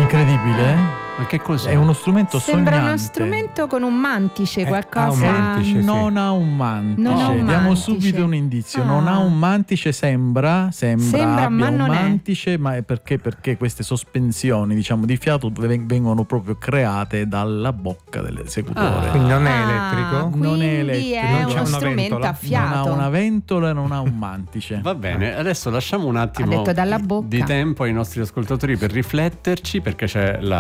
Incredibile, Ma che cos'è? è uno strumento Sembra sognante. uno strumento con un mantice, qualcosa. un mantice, sì. Non ha un mantice. Non ha un Diamo mantice. subito un indizio. Non Ah. ha un mantice, sembra Sembra, abbia ma un non è. mantice, ma è perché queste sospensioni, diciamo, di fiato vengono proprio create dalla bocca dell'esecutore. Quindi non è Ah, elettrico? Non è quindi elettrico. è Non uno c'è una strumento ventola? a fiato. Non ha una ventola e non ha un mantice. Va bene, adesso lasciamo un attimo Ha detto dalla bocca. di tempo ai nostri ascoltatori per rifletterci, perché c'è la